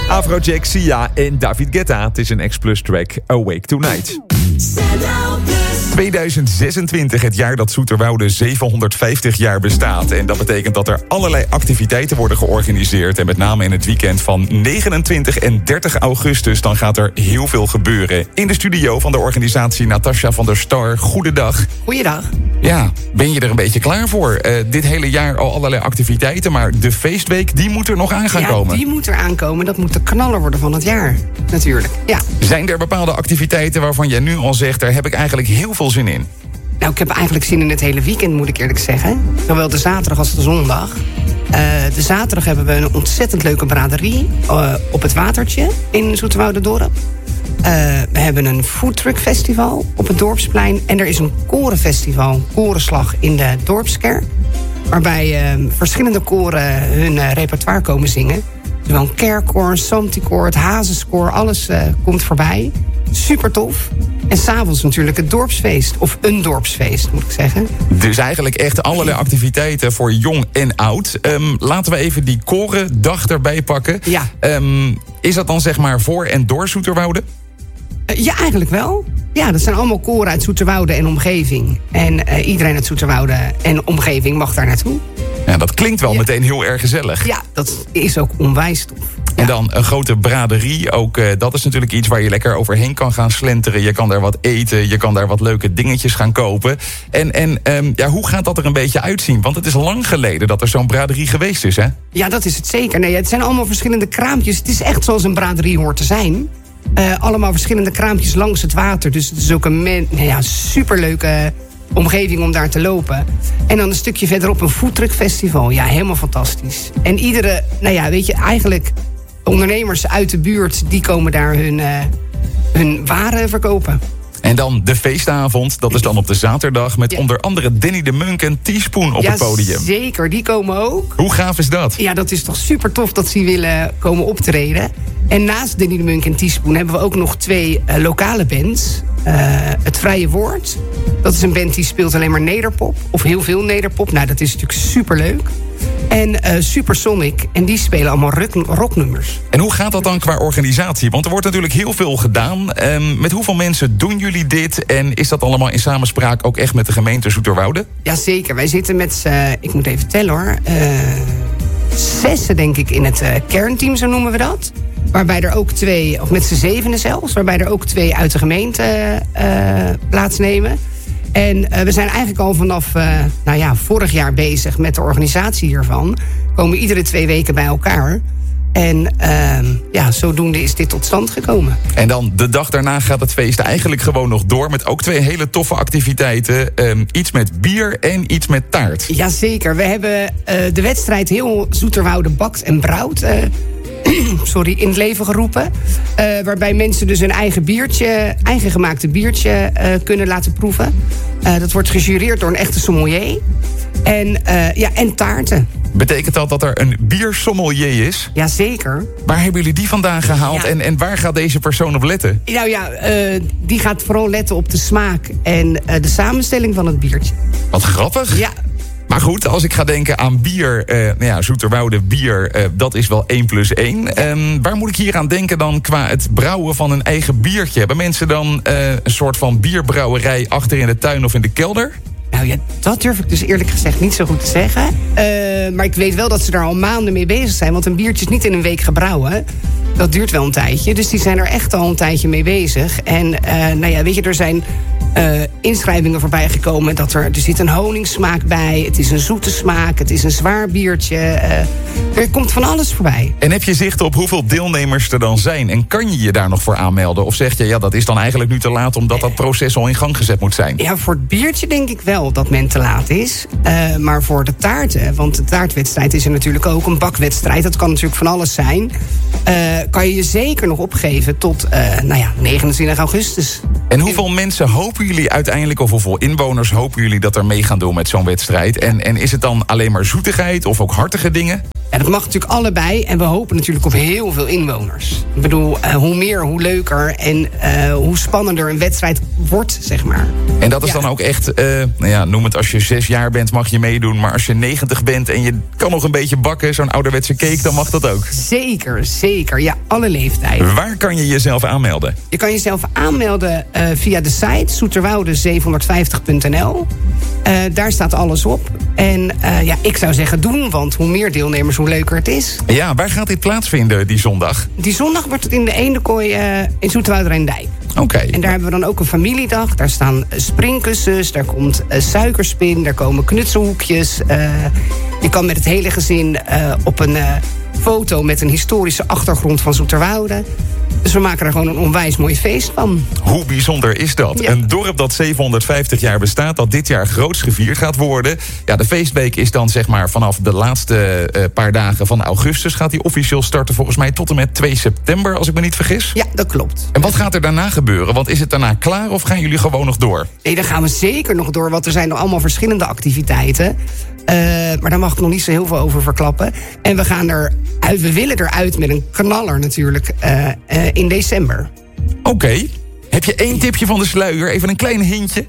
Afrojack, Sia en David Guetta. Het is een X-Plus track, Awake Tonight. 2026, het jaar dat Zoeterwoude 750 jaar bestaat. En dat betekent dat er allerlei activiteiten worden georganiseerd. En met name in het weekend van 29 en 30 augustus... dan gaat er heel veel gebeuren. In de studio van de organisatie Natasja van der Star. Goedendag. Goeiedag. Ja, ben je er een beetje klaar voor? Dit hele jaar al allerlei activiteiten, maar de feestweek die moet er nog aan gaan komen. Ja, die moet er aankomen. Dat moet de knaller worden van het jaar, natuurlijk. Ja. Zijn er bepaalde activiteiten waarvan jij nu al zegt... daar heb ik eigenlijk heel veel zin in? Nou, ik heb eigenlijk zin in het hele weekend, moet ik eerlijk zeggen. Zowel de zaterdag als de zondag. De zaterdag hebben we een ontzettend leuke braderie op het Watertje in Zoeterwoude-Dorp. We hebben een foodtruck festival op het Dorpsplein. En er is een korenfestival, korenslag in de Dorpskerk. Waarbij verschillende koren hun repertoire komen zingen. Zowel een kerkkoor, Santicoor, het Hazenskoor, alles komt voorbij. Super tof. En s'avonds natuurlijk het dorpsfeest. Of een dorpsfeest, moet ik zeggen. Dus eigenlijk echt allerlei activiteiten voor jong en oud. Laten we even die korendag erbij pakken. Ja. Is dat dan zeg maar voor en door Zoeterwoude? Ja, eigenlijk wel. Ja, dat zijn allemaal koren uit Zoeterwoude en omgeving. En iedereen uit Zoeterwoude en omgeving mag daar naartoe. Ja, dat klinkt wel meteen heel erg gezellig. Ja, dat is ook onwijs tof. En dan een grote braderie. Ook dat is natuurlijk iets waar je lekker overheen kan gaan slenteren. Je kan daar wat eten, je kan daar wat leuke dingetjes gaan kopen. En hoe gaat dat er een beetje uitzien? Want het is lang geleden dat er zo'n braderie geweest is, hè? Ja, dat is het zeker. Nee, het zijn allemaal verschillende kraampjes. Het is echt zoals een braderie hoort te zijn. Allemaal verschillende kraampjes langs het water. Dus het is ook een superleuke omgeving om daar te lopen. En dan een stukje verderop een foodtruck festival. Ja, helemaal fantastisch. En iedere, eigenlijk ondernemers uit de buurt... die komen daar hun waren verkopen. En dan de feestavond, dat is dan op de zaterdag... met onder andere Danny de Munk en Teaspoon op het podium. Ja, zeker, die komen ook. Hoe gaaf is dat? Ja, dat is toch super tof dat ze willen komen optreden. En naast Danny de Munk en Teaspoon hebben we ook nog 2 lokale bands. Het Vrije Woord, dat is een band die speelt alleen maar nederpop. Of heel veel nederpop, nou dat is natuurlijk superleuk. En Supersonic, en die spelen allemaal rocknummers. En hoe gaat dat dan qua organisatie? Want er wordt natuurlijk heel veel gedaan. Met hoeveel mensen doen jullie dit? En is dat allemaal in samenspraak ook echt met de gemeente Zoeterwoude? Jazeker, wij zitten met, ik moet even tellen hoor... 6 denk ik in het kernteam, zo noemen we dat. Waarbij er ook 2, of met z'n 7 zelfs... waarbij er ook 2 uit de gemeente plaatsnemen... En we zijn eigenlijk al vanaf vorig jaar bezig met de organisatie hiervan. Komen iedere 2 weken bij elkaar. En zodoende is dit tot stand gekomen. En dan de dag daarna gaat het feest eigenlijk gewoon nog door... met ook 2 hele toffe activiteiten. Iets met bier en iets met taart. Jazeker, we hebben de wedstrijd heel Zoeterwoude bakt en brouwt... in het leven geroepen. Waarbij mensen dus hun eigen gemaakte biertje kunnen laten proeven. Dat wordt gejureerd door een echte sommelier. En taarten. Betekent dat er een biersommelier is? Jazeker. Waar hebben jullie die vandaan gehaald? Ja. En waar gaat deze persoon op letten? Nou ja, die gaat vooral letten op de smaak en de samenstelling van het biertje. Wat grappig. Ja. Maar goed, als ik ga denken aan bier, Zoeterwoude bier, dat is wel 1 + 1. Waar moet ik hier aan denken dan qua het brouwen van een eigen biertje? Hebben mensen dan een soort van bierbrouwerij achter in de tuin of in de kelder? Nou ja, dat durf ik dus eerlijk gezegd niet zo goed te zeggen. Maar ik weet wel dat ze daar al maanden mee bezig zijn. Want een biertje is niet in een week gebrouwen. Dat duurt wel een tijdje. Dus die zijn er echt al een tijdje mee bezig. En er zijn inschrijvingen voorbij gekomen. Dat er zit een honingssmaak bij. Het is een zoete smaak. Het is een zwaar biertje. Er komt van alles voorbij. En heb je zicht op hoeveel deelnemers er dan zijn? En kan je je daar nog voor aanmelden? Of zeg je, ja, dat is dan eigenlijk nu te laat... omdat dat proces al in gang gezet moet zijn? Ja, voor het biertje denk ik wel dat men te laat is. Maar voor de taarten, want de taartwedstrijd is er natuurlijk ook een bakwedstrijd. Dat kan natuurlijk van alles zijn. Kan je je zeker nog opgeven tot 29 augustus. En hoeveel mensen hopen jullie uiteindelijk... of hoeveel inwoners hopen jullie dat er mee gaan doen met zo'n wedstrijd? En is het dan alleen maar zoetigheid of ook hartige dingen? Ja, dat mag natuurlijk allebei. En we hopen natuurlijk op heel veel inwoners. Ik bedoel, hoe meer, hoe leuker. En hoe spannender een wedstrijd wordt, zeg maar. En dat is dan ook echt, noem het als je 6 jaar bent mag je meedoen. Maar als je 90 bent en je kan nog een beetje bakken, zo'n ouderwetse cake, dan mag dat ook. Zeker. Ja, alle leeftijden. Waar kan je jezelf aanmelden? Je kan jezelf aanmelden via de site soeterwoude750.nl. Daar staat alles op. En ik zou zeggen doen, want hoe meer deelnemers, hoe leuker het is. Ja, waar gaat dit plaatsvinden die zondag? Die zondag wordt het in de Eendenkooi in Zoeterwoude-Rijndijk. Oké. En daar hebben we dan ook een familiedag. Daar staan springkussens, daar komt suikerspin, daar komen knutselhoekjes. Je kan met het hele gezin op een foto met een historische achtergrond van Zoeterwoude. Dus we maken er gewoon een onwijs mooi feest van. Hoe bijzonder is dat? Ja. Een dorp dat 750 jaar bestaat, dat dit jaar groots gevierd gaat worden. Ja, de feestweek is dan zeg maar vanaf de laatste paar dagen van augustus gaat die officieel starten, volgens mij tot en met 2 september, als ik me niet vergis. Ja, dat klopt. En wat gaat er daarna gebeuren? Want is het daarna klaar of gaan jullie gewoon nog door? Nee, daar gaan we zeker nog door, want er zijn nog allemaal verschillende activiteiten. Maar daar mag ik nog niet zo heel veel over verklappen. En we willen eruit met een knaller natuurlijk in december. Oké. Heb je 1 tipje van de sluier? Even een klein hintje?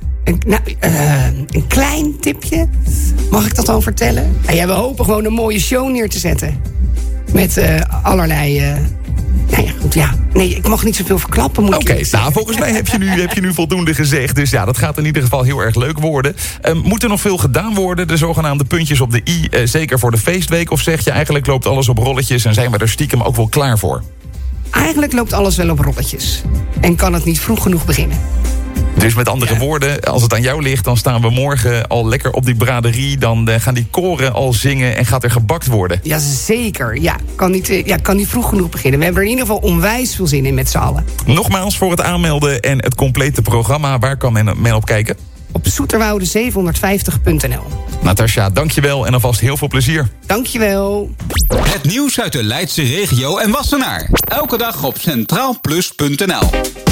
Een klein tipje? Mag ik dat dan vertellen? Ja, we hopen gewoon een mooie show neer te zetten. Met allerlei... Nee, ik mag niet zoveel verklappen. Oké, volgens mij heb je nu voldoende gezegd. Dus ja, dat gaat in ieder geval heel erg leuk worden. Moet er nog veel gedaan worden? De zogenaamde puntjes op de i, zeker voor de feestweek? Of zeg je eigenlijk loopt alles op rolletjes en zijn we er stiekem ook wel klaar voor? Eigenlijk loopt alles wel op rolletjes. En kan het niet vroeg genoeg beginnen. Dus met andere woorden, als het aan jou ligt, dan staan we morgen al lekker op die braderie. Dan gaan die koren al zingen en gaat er gebakt worden. Jazeker, ja. Kan niet vroeg genoeg beginnen. We hebben er in ieder geval onwijs veel zin in met z'n allen. Nogmaals, voor het aanmelden en het complete programma, waar kan men op kijken? Op soeterwoude750.nl. Natasja, dankjewel en alvast heel veel plezier. Dankjewel. Het nieuws uit de Leidse regio en Wassenaar. Elke dag op centraalplus.nl.